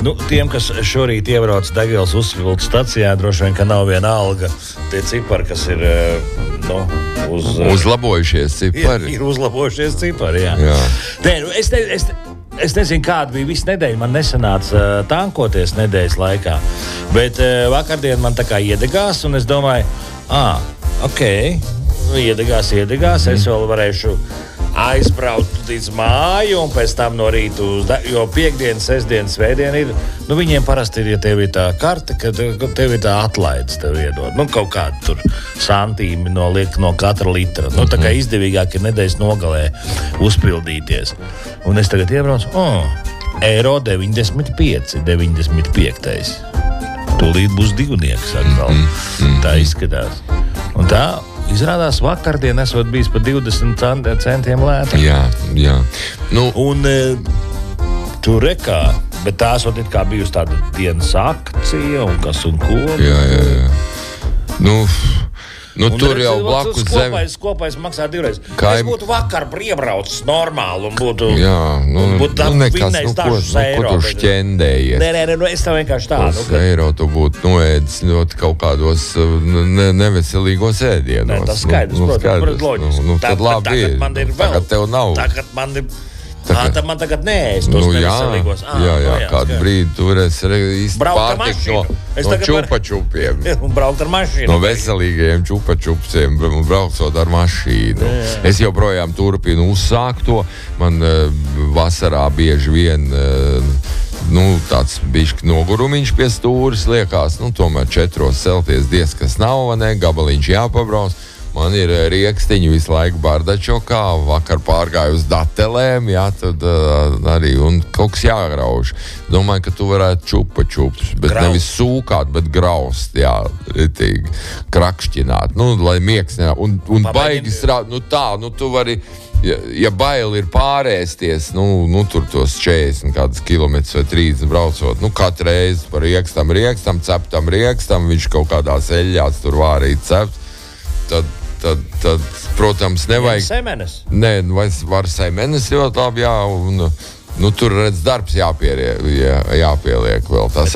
Nu, tiem, kas šorīt iebrauc Degvielas uzpildes stacijā, droši vien, ka nav viena alga. Tie cipari, kas ir, uzlabojušies cipari. Ir uzlabojušies cipari, jā. Nē, nu, es nezinu, kāda bija visa nedēļa. Man nesanāca tankoties nedēļas laikā. Bet vakardien man tā kā iedegās, un es domāju, iedegās. Es vēl varēšu aizbraukt līdz māju, un pēc tam no rīta jo piekdiena, sestdiena, svētdiena ir, nu viņiem parasti ir, ja tev ir tā karte, ka tev ir tā atlaides tev iedod. Nu, kaut kādu tur santīmi no katra litra. Nu, tā kā izdevīgāk ir nedēļas nogalē uzpildīties. Un es tagad iebraucu, eiro 95. Tūlīt būs divnieks atkal. Tā izskatās. Un tā izrādās vakardien esot bijis par 20 centiem lētāk. Jā. Nu, un tu rekā, bet tā esot it kā bijusi tāda dienas akcija un kas un ko. Jā. Nu tur jau blakus zemi. Kopais maksā divreiz. Es būtu vakar iebraucis normāli un būtu... nekas, ko tu šķendējies. Nē, es tev vienkārši tādu. Eiro tu būtu noēdis ļoti kaut kādos neveselīgos ēdienos. Nē, tas skaidrs, protams, loģiski. Tad labi ir. Tagad tev nav. Tagad man ir... Tad man tagad neēst tos neveselīgos. Kādu brīdi tu varēsi īsti pārtikt no čupačupiem. Un braukt ar mašīnu. No veselīgajiem čupačupsiem, braucot ar mašīnu. Jā. Es joprojām turpinu uzsākt to. Man vasarā bieži vien tāds bišķi nogurumiņš pie stūris liekas. Tomēr 4 celties diez kas nav, vai ne? Gabaliņš jāpabrauc. Man ir riekstiņi visu laiku bardačokā, vakar pārgāju uz datelēm, tad arī un kaut kas jāgrauž. Domāju, ka tu varētu čupačups, bet nevis sūkāt, bet graust, ritīgi, krakšķināt, lai miegs nenāk. Un baigi strādāt, tu vari, ja baili ir pārēsties, tur tos 40 kādus kilometrus vai 30 braucot, katru reizi par riekstam, ceptam riekstam, viņš kaut kādās eļļās tur vārīt cept, tad, protams, nevajag... Semenes? Nē, var semenes ļoti labi, un tur redz darbs jāpieliek vēl. Tas